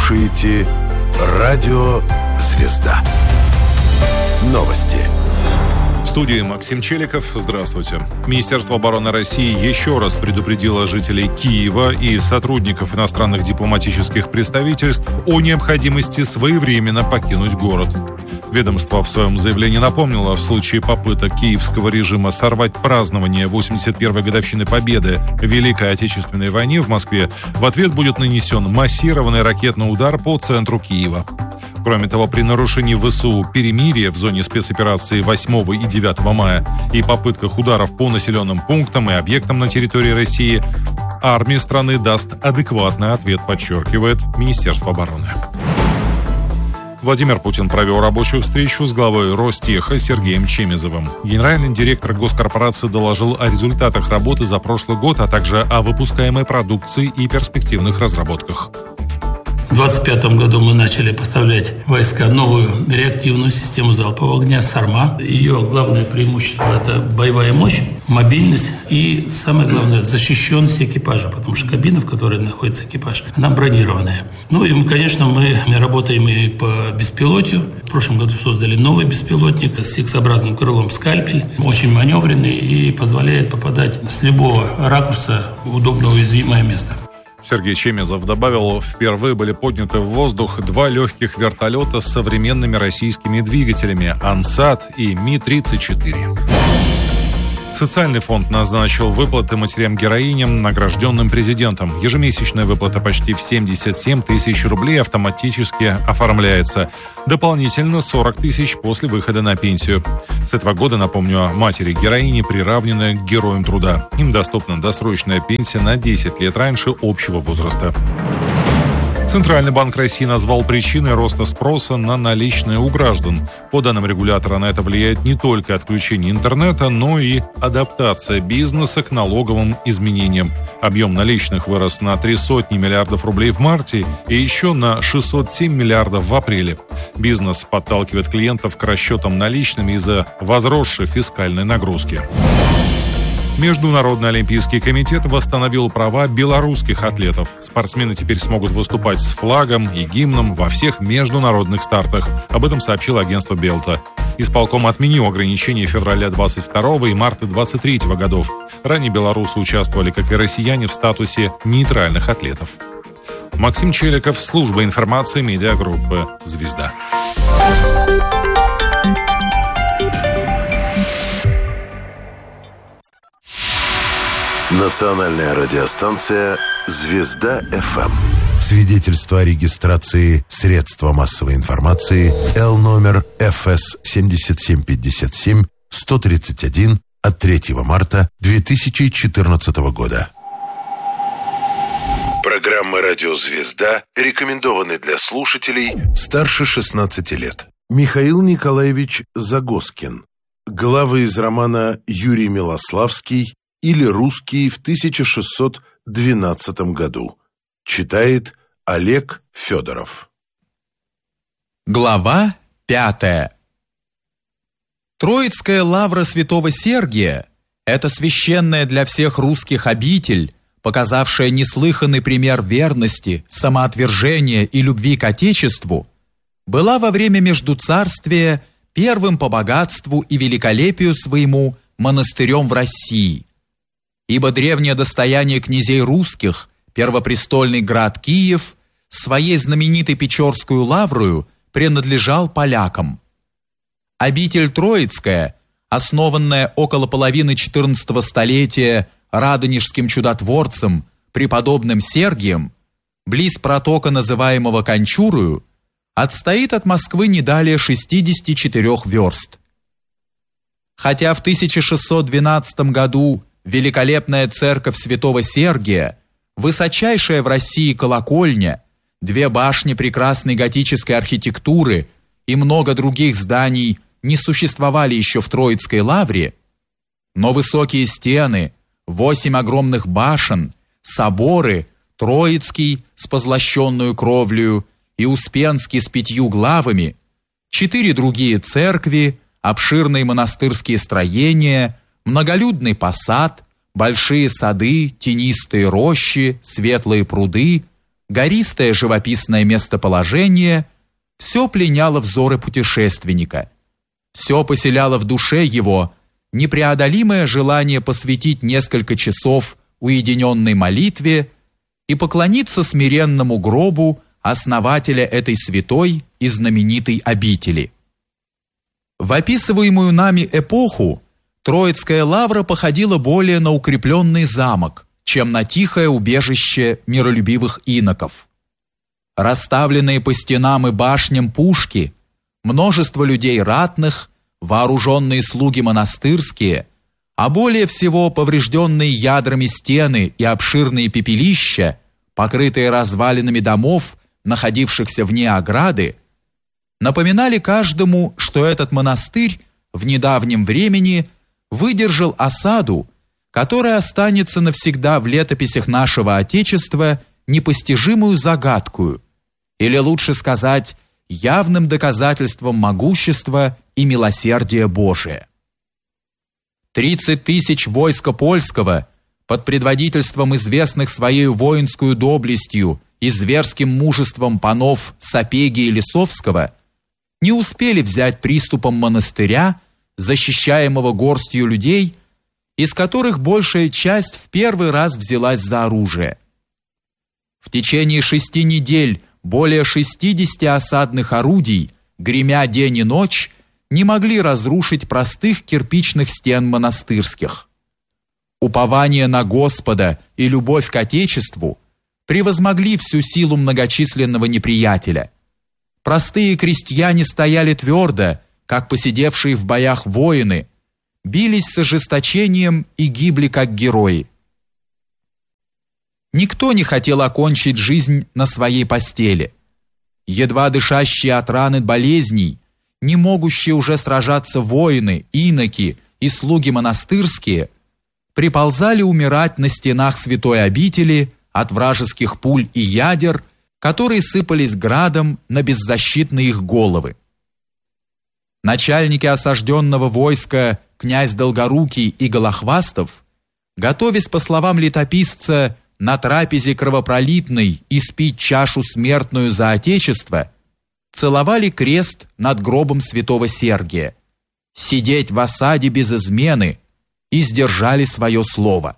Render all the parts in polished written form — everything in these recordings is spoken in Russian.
слушаете Радио «Звезда». Новости. В студии Максим Челиков. Здравствуйте. Министерство обороны России еще раз предупредило жителей Киева и сотрудников иностранных дипломатических представительств о необходимости своевременно покинуть город. Ведомство в своем заявлении напомнило, в случае попыток киевского режима сорвать празднование 81-й годовщины Победы в Великой Отечественной войне в Москве, в ответ будет нанесен массированный ракетный удар по центру Киева. Кроме того, при нарушении ВСУ перемирия в зоне спецоперации 8 и 9 мая и попытках ударов по населенным пунктам и объектам на территории России, армия страны даст адекватный ответ, подчеркивает Министерство обороны. Владимир Путин провел рабочую встречу с главой Ростеха Сергеем Чемезовым. Генеральный директор госкорпорации доложил о результатах работы за прошлый год, а также о выпускаемой продукции и перспективных разработках. В 2025 году мы начали поставлять войска новую реактивную систему залпового огня «Сарма». Ее главное преимущество – это боевая мощь, мобильность и, самое главное, защищенность экипажа, потому что кабина, в которой находится экипаж, она бронированная. Ну и, конечно, мы работаем и по беспилотию. В прошлом году создали новый беспилотник с X-образным крылом «Скальпель». Очень маневренный и позволяет попадать с любого ракурса в удобно уязвимое место. Сергей Чемезов добавил, впервые были подняты в воздух 2 легких вертолета с современными российскими двигателями «Ансат» и Ми-34. Социальный фонд назначил выплаты матерям-героиням, награжденным президентом. Ежемесячная выплата почти в 77 тысяч рублей автоматически оформляется. Дополнительно 40 тысяч после выхода на пенсию. С этого года, напомню, матери-героини приравнены к героям труда. Им доступна досрочная пенсия на 10 лет раньше общего возраста. Центральный банк России назвал причиной роста спроса на наличные у граждан. По данным регулятора, на это влияет не только отключение интернета, но и адаптация бизнеса к налоговым изменениям. Объем наличных вырос на 300 миллиардов рублей в марте и еще на 607 миллиардов в апреле. Бизнес подталкивает клиентов к расчетам наличными из-за возросшей фискальной нагрузки. Международный олимпийский комитет восстановил права белорусских атлетов. Спортсмены теперь смогут выступать с флагом и гимном во всех международных стартах. Об этом сообщило агентство Белта. Исполком отменил ограничения февраля 22 и марта 23 годов. Ранее белорусы участвовали, как и россияне, в статусе нейтральных атлетов. Максим Челиков, служба информации медиагруппы «Звезда». Национальная радиостанция «Звезда-ФМ». Свидетельство о регистрации средства массовой информации Л-номер ФС 7757-131 от 3 марта 2014 года. Программы «Радио Звезда» рекомендованы для слушателей старше 16 лет. Михаил Николаевич Загоскин. Главы из романа «Юрий Милославский» или «Русский» в 1612 году. Читает Олег Федоров. Глава 5. Троицкая лавра святого Сергия – это священная для всех русских обитель, показавшая неслыханный пример верности, самоотвержения и любви к Отечеству, была во время Междуцарствия первым по богатству и великолепию своему монастырем в России. Ибо древнее достояние князей русских, первопрестольный град Киев, своей знаменитой Печорскую лаврою принадлежал полякам. Обитель Троицкая, основанная около половины XIV столетия радонежским чудотворцем, преподобным Сергием, близ протока, называемого Кончурою, отстоит от Москвы не далее 64 верст. Хотя в 1612 году великолепная церковь святого Сергия, высочайшая в России колокольня, 2 башни прекрасной готической архитектуры и много других зданий не существовали еще в Троицкой лавре, но высокие стены, 8 огромных башен, соборы, Троицкий с позлощенную кровлею и Успенский с 5 главами, 4 другие церкви, обширные монастырские строения, многолюдный посад, большие сады, тенистые рощи, светлые пруды, гористое живописное местоположение – все пленяло взоры путешественника, все поселяло в душе его непреодолимое желание посвятить несколько часов уединенной молитве и поклониться смиренному гробу основателя этой святой и знаменитой обители. В описываемую нами эпоху Троицкая лавра походила более на укрепленный замок, чем на тихое убежище миролюбивых иноков. Расставленные по стенам и башням пушки, множество людей ратных, вооруженные слуги монастырские, а более всего поврежденные ядрами стены и обширные пепелища, покрытые развалинами домов, находившихся вне ограды, напоминали каждому, что этот монастырь в недавнем времени выдержал осаду, которая останется навсегда в летописях нашего Отечества непостижимую загадкою, или лучше сказать, явным доказательством могущества и милосердия Божия. 30 тысяч войска польского под предводительством известных своей воинскую доблестью и зверским мужеством панов Сапеги и Лисовского не успели взять приступом монастыря, защищаемого горстью людей, из которых большая часть в первый раз взялась за оружие. В течение 6 недель более 60 осадных орудий, гремя день и ночь, не могли разрушить простых кирпичных стен монастырских. Упование на Господа и любовь к Отечеству превозмогли всю силу многочисленного неприятеля. Простые крестьяне стояли твердо, как посидевшие в боях воины, бились с ожесточением и гибли как герои. Никто не хотел окончить жизнь на своей постели. Едва дышащие от раны болезней, не могущие уже сражаться воины, иноки и слуги монастырские, приползали умирать на стенах святой обители от вражеских пуль и ядер, которые сыпались градом на беззащитные их головы. Начальники осажденного войска князь Долгорукий и Голохвастов, готовясь, по словам летописца, на трапезе кровопролитной испить чашу смертную за Отечество, целовали крест над гробом святого Сергия, сидеть в осаде без измены, и сдержали свое слово.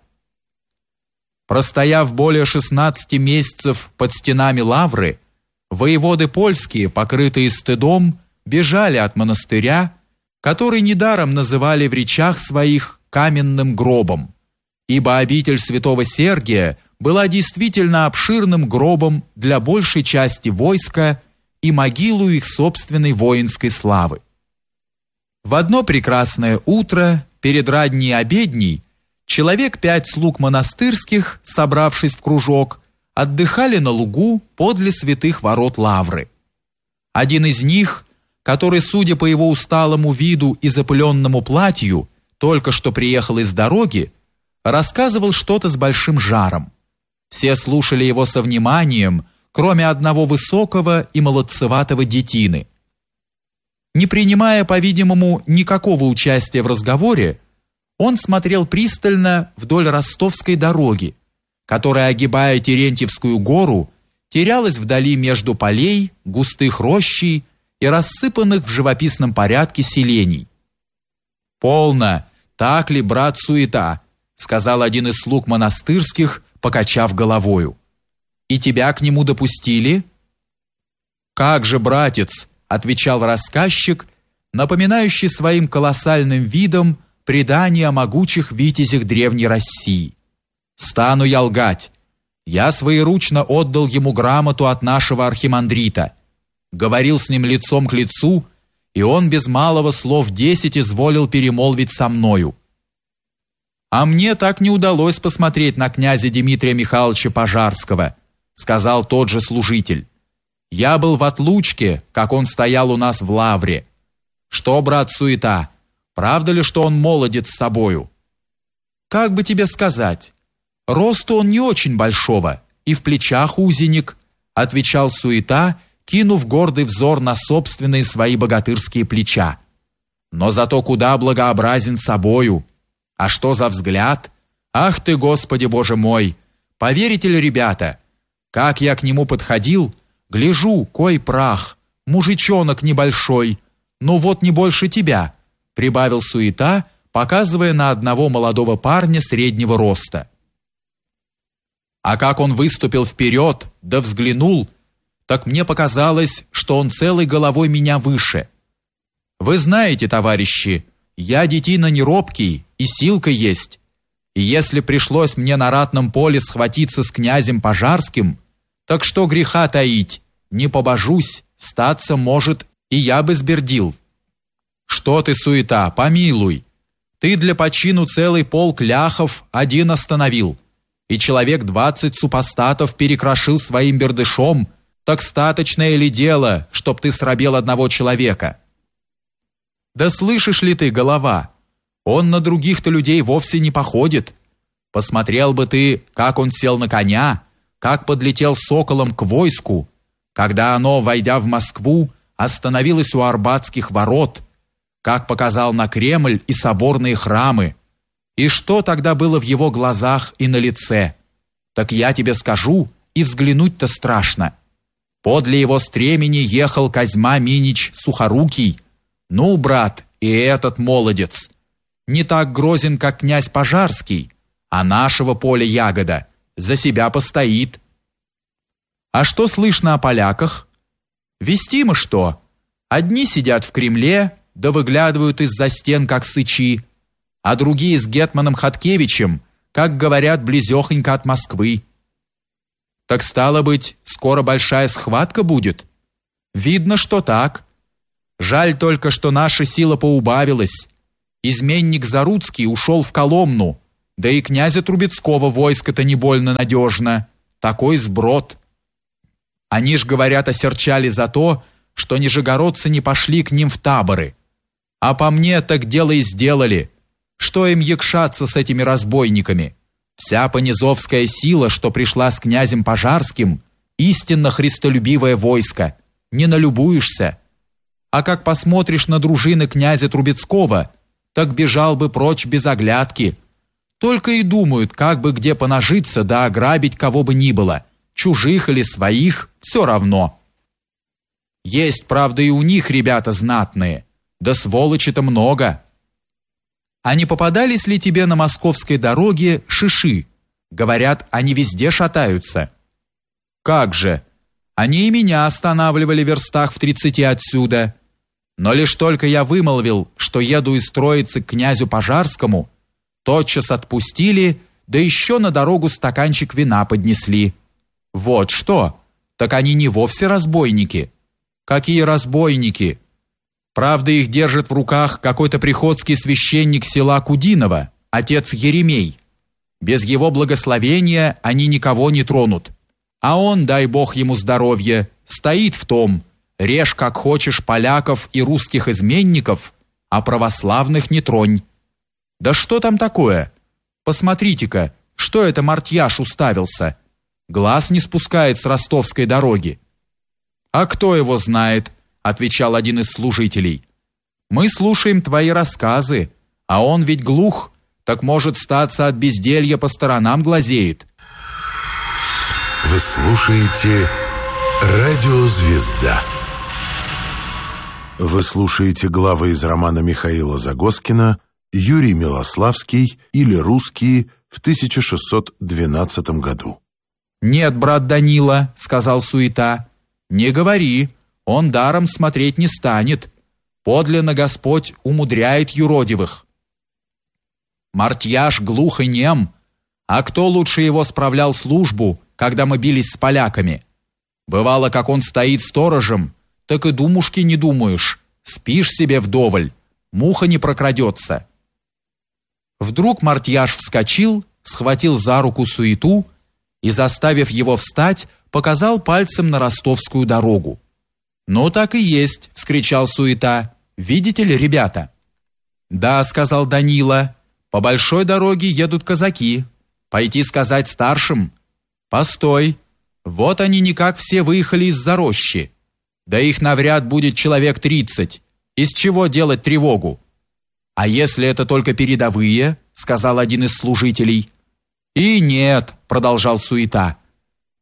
Простояв более 16 месяцев под стенами лавры, воеводы польские, покрытые стыдом, бежали от монастыря, который недаром называли в речах своих каменным гробом, ибо обитель святого Сергия была действительно обширным гробом для большей части войска и могилу их собственной воинской славы. В одно прекрасное утро, перед ранней обедней, человек 5 слуг монастырских, собравшись в кружок, отдыхали на лугу подле святых ворот лавры. Один из них, который, судя по его усталому виду и запыленному платью, только что приехал из дороги, рассказывал что-то с большим жаром. Все слушали его со вниманием, кроме одного высокого и молодцеватого детины. Не принимая, по-видимому, никакого участия в разговоре, он смотрел пристально вдоль Ростовской дороги, которая, огибая Терентьевскую гору, терялась вдали между полей, густых рощей и рассыпанных в живописном порядке селений. «Полно, так ли, брат, суета?» — сказал один из слуг монастырских, покачав головою. «И тебя к нему допустили?» «Как же, братец!» — отвечал рассказчик, напоминающий своим колоссальным видом предание о могучих витязях Древней России. «Стану я лгать. Я своеручно отдал ему грамоту от нашего архимандрита. Говорил с ним лицом к лицу, и он без малого слов 10 изволил перемолвить со мною. А мне так не удалось посмотреть на князя Дмитрия Михайловича Пожарского», сказал тот же служитель. «Я был в отлучке, как он стоял у нас в лавре. Что, брат, суета? Правда ли, что он молодец с собою?» «Как бы тебе сказать? Росту он не очень большого, и в плечах узенек», отвечал суета, кинув гордый взор на собственные свои богатырские плеча. «Но зато куда благообразен собою. А что за взгляд? Ах ты, Господи Боже мой! Поверите ли, ребята? Как я к нему подходил, гляжу, кой прах, мужичонок небольшой, ну вот не больше тебя, прибавил Суета, показывая на одного молодого парня среднего роста. А как он выступил вперед, да взглянул, так мне показалось, что он целой головой меня выше. Вы знаете, товарищи, я детина не робкий и силка есть, и если пришлось мне на ратном поле схватиться с князем Пожарским, так что греха таить, не побожусь, статься может, и я бы сбердил. Что ты, Суета, помилуй, ты для почину целый полк ляхов один остановил, и человек 20 супостатов перекрошил своим бердышом, так статочное ли дело, чтоб ты срабел одного человека? Да слышишь ли ты, голова, он на других-то людей вовсе не походит. Посмотрел бы ты, как он сел на коня, как подлетел соколом к войску, когда оно, войдя в Москву, остановилось у Арбатских ворот, как показал на Кремль и соборные храмы, и что тогда было в его глазах и на лице. Так я тебе скажу, и взглянуть-то страшно. Подле его стремени ехал Козьма Минич Сухорукий. Ну, брат, и этот молодец. Не так грозен, как князь Пожарский, а нашего поля ягода за себя постоит. А что слышно о поляках? Вестимо что? Одни сидят в Кремле, да выглядывают из-за стен, как сычи, а другие с гетманом Хаткевичем, как говорят, близехонько от Москвы. Так стало быть, скоро большая схватка будет? Видно, что так. Жаль только, что наша сила поубавилась. Изменник Заруцкий ушел в Коломну, да и князя Трубецкого войско-то не больно надежно. Такой сброд. Они ж, говорят, осерчали за то, что нижегородцы не пошли к ним в таборы. А по мне так дело и сделали. Что им якшаться с этими разбойниками? Вся понизовская сила, что пришла с князем Пожарским, истинно христолюбивое войско. Не налюбуешься. А как посмотришь на дружины князя Трубецкого, так бежал бы прочь без оглядки. Только и думают, как бы где понажиться да ограбить кого бы ни было, чужих или своих, все равно. Есть, правда, и у них ребята знатные, да сволочи-то много. А не попадались ли тебе на московской дороге шиши? Говорят, они везде шатаются. Как же? Они и меня останавливали в верстах в 30 отсюда. Но лишь только я вымолвил, что еду из Троицы к князю Пожарскому, тотчас отпустили, да еще на дорогу стаканчик вина поднесли. Вот что? Так они не вовсе разбойники. Какие разбойники? Правда, их держит в руках какой-то приходский священник села Кудиново, отец Еремей. Без его благословения они никого не тронут. А он, дай бог ему здоровья, стоит в том: режь как хочешь поляков и русских изменников, а православных не тронь. Да что там такое? Посмотрите-ка, что это Мартьяш уставился? Глаз не спускает с ростовской дороги. А кто его знает? Отвечал один из служителей. Мы слушаем твои рассказы, а он ведь глух, так может статься от безделья по сторонам глазеет. Вы слушаете «Радио Звезда». Вы слушаете главы из романа Михаила Загоскина «Юрий Милославский» или «Русские» в 1612 году. «Нет, брат Данила», — сказал Суета, — «не говори, он даром смотреть не станет. Подлинно Господь умудряет юродивых». Мартьяш глух и нем, а кто лучше его справлял службу, когда мы бились с поляками? Бывало, как он стоит сторожем, так и думушки не думаешь, спишь себе вдоволь, муха не прокрадется. Вдруг Мартьяш вскочил, схватил за руку Суету и, заставив его встать, показал пальцем на ростовскую дорогу. «Ну так и есть», — вскричал Суета. «Видите ли, ребята?» «Да», — сказал Данила, — «по большой дороге едут казаки. Пойти сказать старшим». «Постой, вот они никак все выехали из-за рощи. Да их навряд будет человек 30. Из чего делать тревогу?» «А если это только передовые?» — сказал один из служителей. «И нет», — продолжал Суета.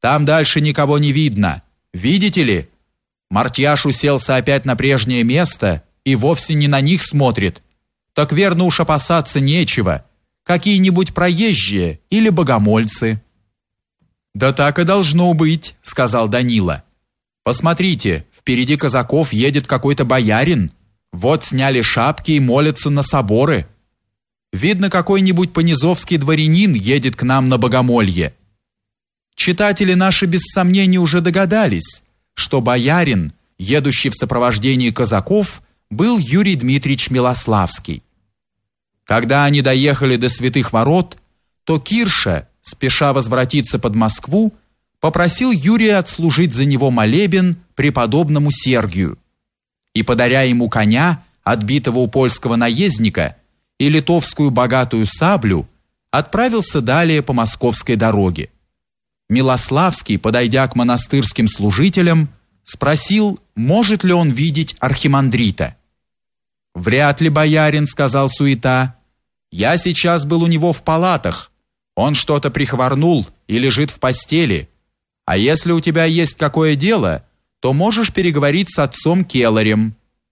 Там дальше никого не видно. Видите ли? Мартьяш уселся опять на прежнее место и вовсе не на них смотрит. Так верно уж опасаться нечего. Какие-нибудь проезжие или богомольцы». «Да так и должно быть», — сказал Данила. «Посмотрите, впереди казаков едет какой-то боярин. Вот сняли шапки и молятся на соборы. Видно, какой-нибудь понизовский дворянин едет к нам на богомолье». Читатели наши без сомнения уже догадались, что боярин, едущий в сопровождении казаков, был Юрий Дмитриевич Милославский. Когда они доехали до Святых Ворот, то Кирша, спеша возвратиться под Москву, попросил Юрия отслужить за него молебен преподобному Сергию и, подаря ему коня, отбитого у польского наездника, и литовскую богатую саблю, отправился далее по московской дороге. Милославский, подойдя к монастырским служителям, спросил, может ли он видеть архимандрита. «Вряд ли, боярин», — сказал Суета. «Я сейчас был у него в палатах. Он что-то прихворнул и лежит в постели. А если у тебя есть какое дело, то можешь переговорить с отцом Келарем».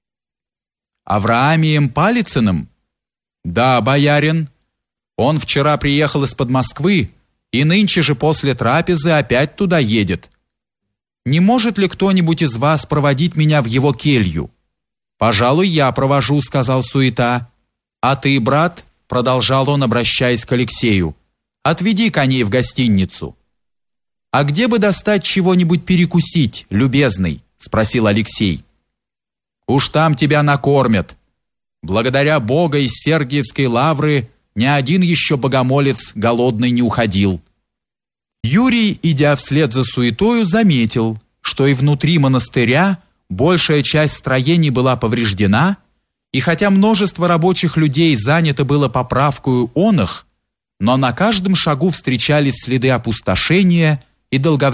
«Авраамием Палицыным?» «Да, боярин. Он вчера приехал из-под Москвы и нынче же после трапезы опять туда едет. Не может ли кто-нибудь из вас проводить меня в его келью?» «Пожалуй, я провожу», — сказал Суета. «А ты, брат», — продолжал он, обращаясь к Алексею, «отведи коней в гостиницу». «А где бы достать чего-нибудь перекусить, любезный?» — спросил Алексей. «Уж там тебя накормят. Благодаря Бога из Сергиевской лавры ни один еще богомолец голодный не уходил». Юрий, идя вслед за Суетою, заметил, что и внутри монастыря большая часть строений была повреждена, и хотя множество рабочих людей занято было поправкою оных, но на каждом шагу встречались следы опустошения и долговременного